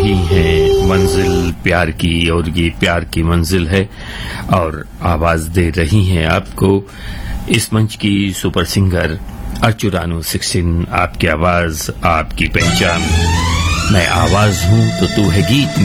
रही हैं मंजिल प्यार की, और ये प्यार की मंजिल है, और आवाज दे रही हैं आपको इस मंच की सुपर सिंगर अर्चू रानू 16। आपकी आवाज, आपकी पहचान। मैं आवाज हूं तो तू है गीत।